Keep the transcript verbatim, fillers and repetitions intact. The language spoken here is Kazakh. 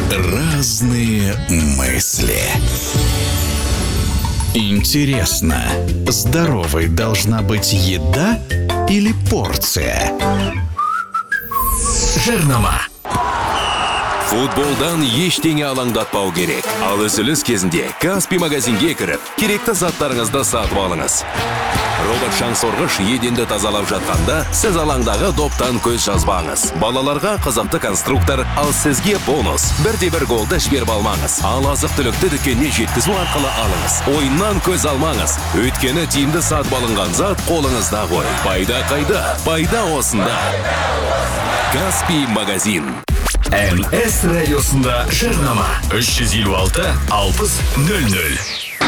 Разные мысли. Интересно, здоровой должна быть еда или порция? Жарнама. Футболдан ештеңе алаңдатпау керек. Ал үзіліс кезінде Каспий магазинге кіріп, керекті заттарыңызды сатып алыңыз. Робот шаңсорғыш еденді тазалап жатқанда, сіз алаңдағы доптан көз жазбаңыз. Балаларға қызықты конструктор, ал сізге бонус. Бірде-бір голды жіберіп алмаңыз. Ал азық-түлікті дүкеніне жеткізу арқылы алыңыз. Ойыннан көз алмаңыз. Өйткені тиімді сатып алынған зат қолыңызда ғой. Пайда қайда? Пайда осында. Каспий магазин. эн эс радиосында жарнама. үш жүз елу алты алпыс нөл нөл.